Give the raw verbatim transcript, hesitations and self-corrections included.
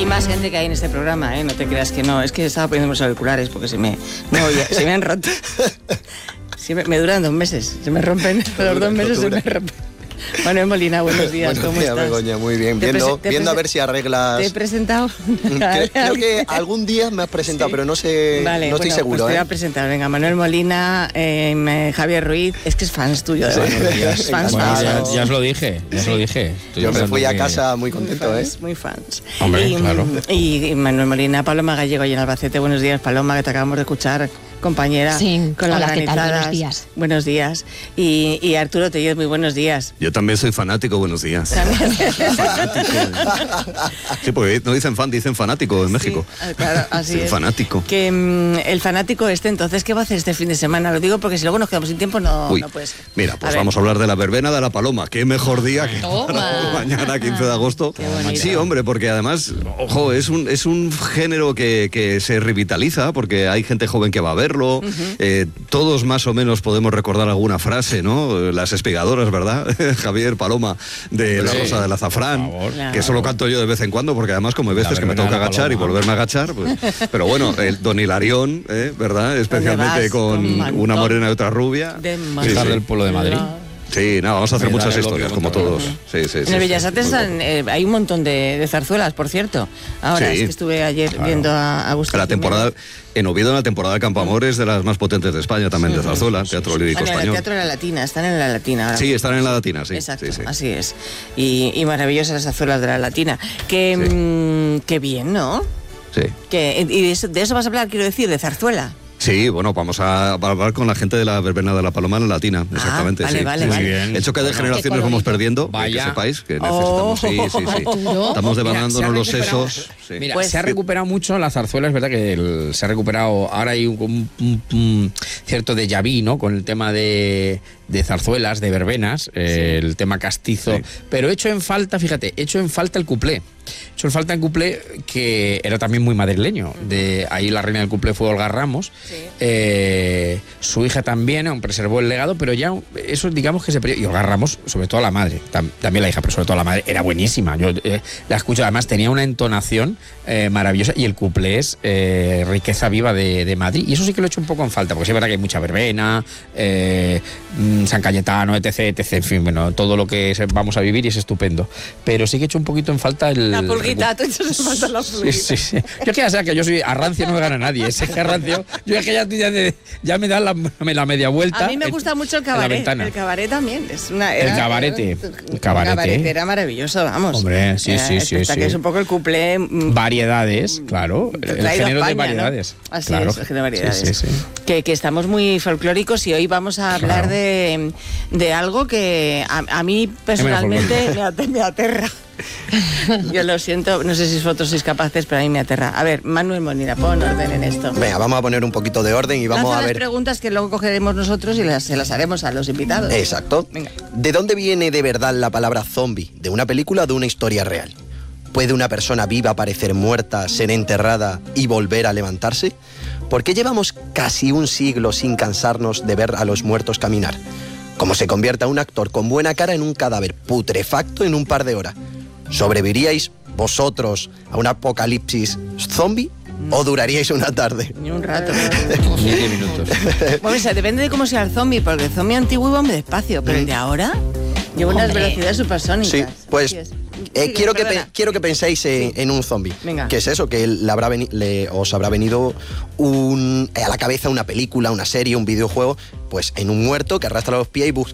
Y más gente que hay en este programa, ¿eh? No te creas que no. Es que estaba poniendo los auriculares porque se me, no, ya, se me han roto. Siempre, me duran dos meses. Se me rompen los dos meses, se me rompen. Manuel Molina, buenos días, buenos ¿cómo días, estás? Begoña, muy bien, viendo, viendo a ver si arreglas... ¿Te he presentado? Creo, creo que algún día me has presentado, sí. pero no sé, vale, no estoy bueno, seguro. Pues te voy ¿eh? a presentar, venga, Manuel Molina, eh, Javier Ruiz, es que es fans tuyo, de sí, es fans, bueno, fans, ya, fans. ya os lo dije, ya os lo dije. Estoy Yo me fui a casa que... muy contento, muy ¿eh? fans, muy fans. Hombre, y, claro. Y, y Manuel Molina, Paloma Gallego y en Albacete, buenos días, Paloma, que te acabamos de escuchar, compañera, sí, con las hola, granizadas. ¿qué tal? Buenos días. Buenos días. Y, y Arturo Tellez, muy buenos días. Yo también soy fanático, buenos días. Fanático. Sí, porque no dicen fan, dicen fanático en México. Sí, claro, así sí, es. Fanático. Que um, el fanático este, entonces, ¿qué va a hacer este fin de semana? Lo digo porque si luego nos quedamos sin tiempo, no, Uy, no puedes. Mira, pues a vamos a hablar de la verbena de la Paloma. Qué mejor día que Toma. mañana, quince de agosto. Qué bonito. Sí, hombre, porque además, ojo, es un, es un género que, que se revitaliza, porque hay gente joven que va a verlo. Uh-huh. eh, todos más o menos podemos recordar alguna frase, ¿no? Las espigadoras, ¿verdad? Javier, Paloma, de La Rosa del Azafrán, que solo canto yo de vez en cuando, porque además como hay veces que me tengo que agachar y volverme a agachar, pues, pero bueno, el Don Hilarión, ¿eh? ¿verdad? Especialmente con, con una morena y otra rubia. De sí, sí. del pueblo de Madrid. Sí, no, vamos a hacer Me muchas da el historias, como obvio, todos. Sí, sí, en sí, el sí, Bellas Artes sí, están, eh, hay un montón de, de zarzuelas, por cierto. Ahora, Sí, es que estuve ayer claro. viendo a Agustín. La temporada, en Oviedo, en la temporada de Campoamor es de las más potentes de España, también de zarzuela, teatro lírico Bueno, en el español. Teatro de la Latina, están en la Latina ahora. Sí, están en la Latina, sí. Exacto, sí, sí. así es. Y, y maravillosas las zarzuelas de la Latina. Que, Sí. mmm, qué bien, ¿no? Sí. Que, y de eso, de eso vas a hablar, quiero decir, de zarzuela. Sí, bueno, vamos a hablar con la gente de la verbena de la Paloma en la Latina, exactamente. Ah, vale, sí. vale, sí, vale. sí. Bien. Hecho que de Bueno, generaciones qué vamos colorido. perdiendo, Vaya. que sepáis que Oh. necesitamos. Sí, sí, sí. Arturo. Estamos Mira, devangándonos se ha los recuperado- sesos. Sí. Mira, Pues- se ha recuperado mucho la zarzuela, es verdad que el- se ha recuperado, ahora hay un, un- un- un cierto déjà vu, ¿no? Con el tema de, de zarzuelas, de verbenas, eh, el tema castizo, Sí. pero hecho en falta, fíjate, hecho en falta el cuplé. Hecho en falta el cuplé, que era también muy madrileño. De ahí la reina del cuplé fue Olga Ramos. Sí. Eh, su hija también aún preservó el legado, pero ya eso digamos que se perdió. Y Olga Ramos, sobre todo la madre, tam, también la hija, pero sobre todo la madre, era buenísima. Yo eh, la escucho, además tenía una entonación eh, maravillosa y el cuplé es eh, riqueza viva de, de Madrid. Y eso sí que lo he hecho un poco en falta, porque sí es verdad que hay mucha verbena, eh, San Cayetano, etc, etc, en fin, bueno, todo lo que vamos a vivir y es estupendo. Pero sí que he hecho un poquito en falta el... La pulguita, tú echas en falta la Sí, pulguita. sí, sí. Yo es que ya sea que yo soy a rancio no me gana nadie. Es que a rancio, yo es que ya, ya, de- ya me dan la, la media vuelta. A mí me en- gusta mucho el en la cabaret. ventana. El cabaret también. Es una, El era- cabarete, era- el cabarete. era maravilloso, vamos. Hombre, sí, Era sí, sí, espectacular, sí. que es un poco el cuplé. mm, Variedades, claro. El traído a género España, de ¿no? variedades. Así claro. es, el género de variedades. Sí, sí, sí. Que, que estamos muy folclóricos y hoy vamos a hablar Claro. de, de algo que a, a mí personalmente me, ate- me aterra. Yo lo siento, no sé si vosotros sois capaces, pero a mí me aterra. A ver, Manuel Molina, pon orden en esto. Venga, vamos a poner un poquito de orden y vamos Lanza a las ver... preguntas que luego cogeremos nosotros y las, se las haremos a los invitados. Exacto. Venga. ¿De dónde viene de verdad la palabra zombie? ¿De una película o de una historia real? ¿Puede una persona viva parecer muerta, ser enterrada y volver a levantarse? ¿Por qué llevamos casi un siglo sin cansarnos de ver a los muertos caminar? ¿Cómo se convierte a un actor con buena cara en un cadáver putrefacto en un par de horas? ¿Sobreviviríais vosotros a un apocalipsis zombie o duraríais una tarde? Ni un rato. Ni diez minutos. Bueno, o sea, depende de cómo sea el zombie, porque el zombie antiguo iba muy despacio, pero el de ahora lleva unas Hombre. velocidades supersónicas. Sí, pues Así es. eh, Sí, quiero, que perdona. pe- quiero que penséis en, en un zombie. Venga. ¿Qué es eso? Que le habrá veni- le- os habrá venido un, a la cabeza una película, una serie, un videojuego, pues en un muerto que arrastra los pies y busca